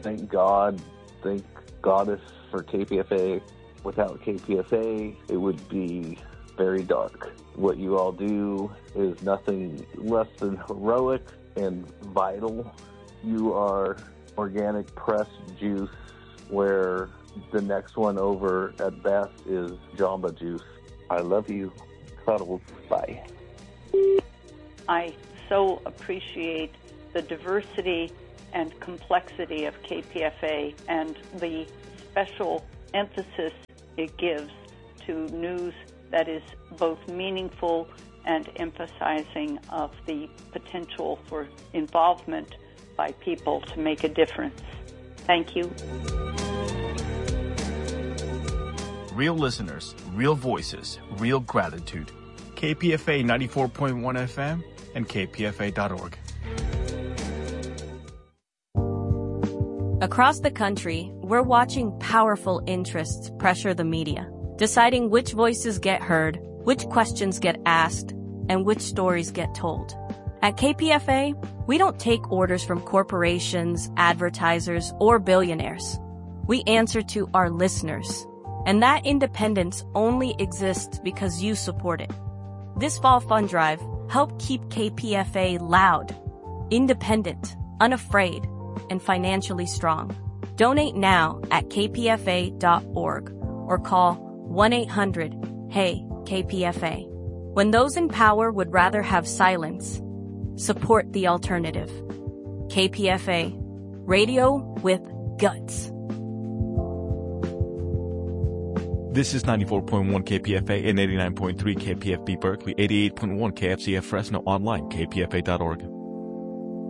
Thank God, thank Goddess for KPFA. Without KPFA, it would be very dark. What you all do is nothing less than heroic and vital. You are organic pressed juice, where the next one over at best is Jamba Juice. I love you. Cuddles. Bye. I so appreciate the diversity and complexity of KPFA and the special emphasis it gives to news that is both meaningful and emphasizing of the potential for involvement by people to make a difference. Thank you. Real listeners, real voices, real gratitude. KPFA 94.1 FM and kpfa.org. Across the country, we're watching powerful interests pressure the media, deciding which voices get heard, which questions get asked, and which stories get told. At KPFA, we don't take orders from corporations, advertisers, or billionaires. We answer to our listeners. And that independence only exists because you support it. This fall fund drive, help keep KPFA loud, independent, unafraid, and financially strong. Donate now at kpfa.org or call 1-800-HEY-KPFA. When those in power would rather have silence, support the alternative. KPFA, radio with guts. This is 94.1 KPFA and 89.3 KPFB Berkeley, 88.1 KFCF Fresno, online, kpfa.org.